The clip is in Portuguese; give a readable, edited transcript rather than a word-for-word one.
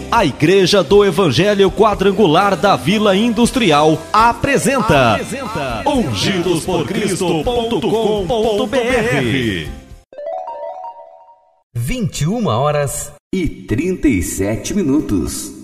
A Igreja do Evangelho Quadrangular da Vila Industrial apresenta ungidosporcristo.com.br. 21h37.